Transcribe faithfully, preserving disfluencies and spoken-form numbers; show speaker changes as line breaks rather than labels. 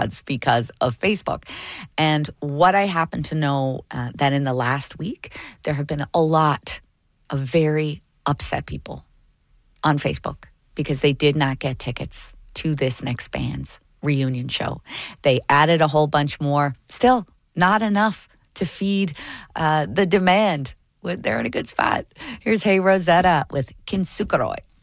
odds because of Facebook. And what I happen to know uh, that in the last week, there have been a lot of very upset people on Facebook because they did not get tickets to this next band's reunion show. They added a whole bunch more. Still, not enough to feed uh, the demand. They're in a good spot. Here's Hey Rosetta with Kinsukuroi.